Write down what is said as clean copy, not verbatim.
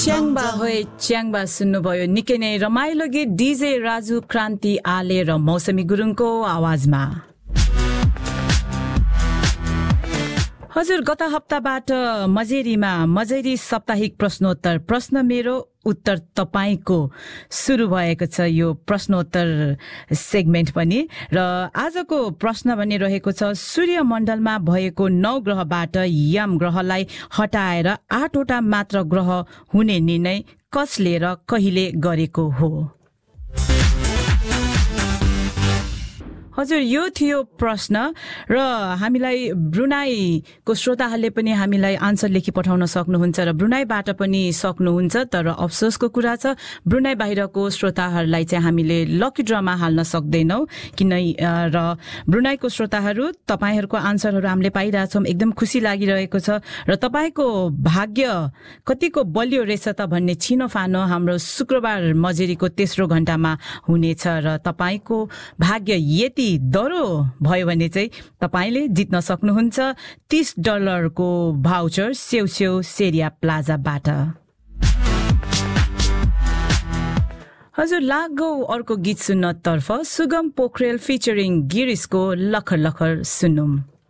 च्याङबा होय च्याङबा सुन्नुभयो निकै नै रमाइलो गीत डीजे राजु क्रान्ति आले र मौसमी गुरुङको आवाजमा। हजुर गत हप्ताबाट मजेरी साप्ताहिक प्रश्नोत्तर प्रश्न मेरो उत्तर तपाईको सुरु भएको छ यो प्रश्नोत्तर सेगमेन्ट पनि र आजको प्रश्न भने रहेको छ सूर्यमण्डलमा भएको 9 ग्रहबाट यम ग्रहलाई हटाएर 8 वटा मात्र ग्रह हुने निर्णय कसले र कहिले गरेको हो। हजुर यो थियो प्रश्न र हामीलाई ब्रुनाईको श्रोताहरूले पनि हामीलाई आन्सर लेखि पठाउन सक्नुहुन्छ र ब्रुनाईबाट पनि सक्नुहुन्छ तर अफसोसको कुरा छ ब्रुनाई बाहिरको श्रोताहरूलाई चाहिँ हामीले लकी ड्रमा हाल्न सक्दैनौं किन र ब्रुनाईको श्रोताहरू तपाईहरुको आन्सरहरू हामीले पाइरहेछौं एकदम खुसी लागिरहेको छ र तपाईको भाग्य कतिको बलियो रहेछ त भन्ने छिनोफानो हाम्रो शुक्रबार मजेरीको तेस्रो घण्टामा हुनेछ र तपाईको भाग्य यति दरो भयो भने चाहिँ तपाईले जित्न सक्नुहुन्छ $30 को भाउचर सेउसेउ सेरिया प्लाजाबाट। हजुर लागौ अर्को गीत सुन्न तर्फ सुगम पोखरेल फिचरिङ गिरिशको लखर लखर सुनौं।